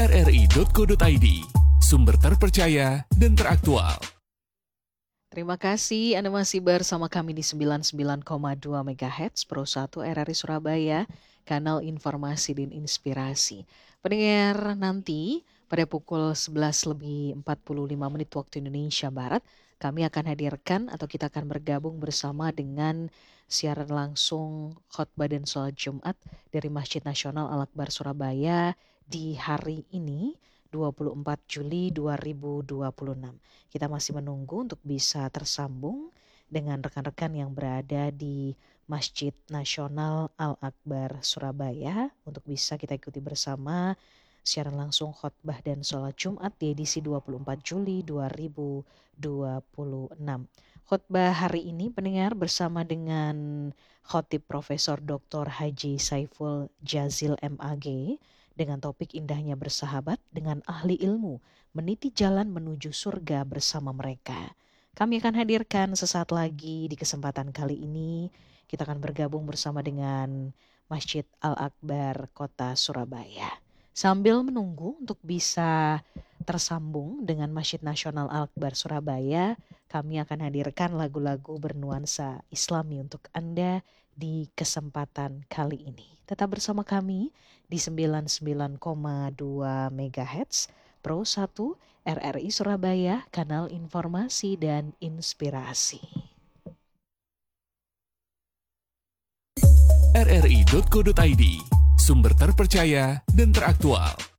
rri.co.id, sumber terpercaya dan teraktual. Terima kasih Anda masih bersama kami di 99,2 MHz Pro 1 RRI Surabaya, kanal informasi dan inspirasi. Pendengar, nanti pada pukul 11:45 waktu Indonesia Barat, kami akan hadirkan atau kita akan bergabung bersama dengan siaran langsung khotbah dan sholat Jumat dari Masjid Nasional Al-Akbar Surabaya di hari ini 24 Juli 2026. Kita masih menunggu untuk bisa tersambung dengan rekan-rekan yang berada di Masjid Nasional Al-Akbar Surabaya untuk bisa kita ikuti bersama siaran langsung khotbah dan sholat Jumat di edisi 24 Juli 2026. Khotbah hari ini pendengar bersama dengan Khotib Profesor Dr. Haji Saiful Jazil MAG dengan topik indahnya bersahabat dengan ahli ilmu, meniti jalan menuju surga bersama mereka. Kami akan hadirkan sesaat lagi di kesempatan kali ini. Kita akan bergabung bersama dengan Masjid Al-Akbar Kota Surabaya. Sambil menunggu untuk bisa tersambung dengan Masjid Nasional Al-Akbar Surabaya, kami akan hadirkan lagu-lagu bernuansa Islami untuk Anda di kesempatan kali ini. Tetap bersama kami di 99,2 MHz Pro 1 RRI Surabaya, kanal informasi dan inspirasi. rri.co.id, sumber terpercaya dan teraktual.